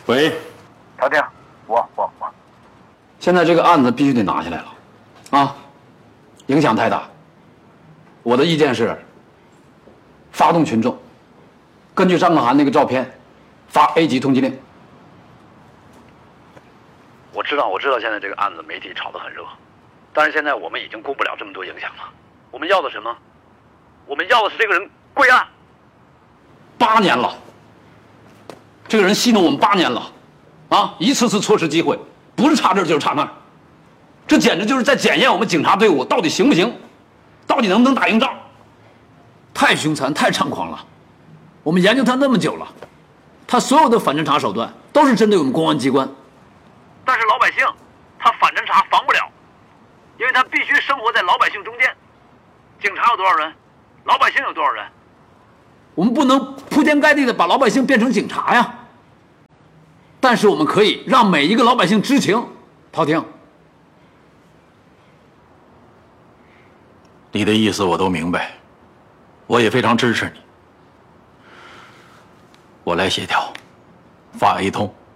喂， 陶定，我。 现在这个案子必须得拿下来了，啊，影响太大。我的意见是，发动群众，根据张可涵那个照片，发 A 级通缉令。 我知道，现在这个案子媒体炒得很热，但是现在我们已经顾不了这么多影响了。我们要的什么？我们要的是这个人归案。 8年了，这个人戏弄我们8年了，啊，一次次错失机会，不是差这就是差那儿，这简直就是在检验我们警察队伍到底行不行，到底能不能打硬仗。太凶残，太猖狂了。我们研究他那么久了，他所有的反侦查手段都是针对我们公安机关。 但是老百姓，他反侦查防不了，因为他必须生活在老百姓中间。警察有多少人？老百姓有多少人？ 我们不能铺天盖地的把老百姓变成警察呀，但是我们可以让每一个老百姓知情。陶婷，你的意思我都明白，我也非常支持你。我来协调，发 A 通。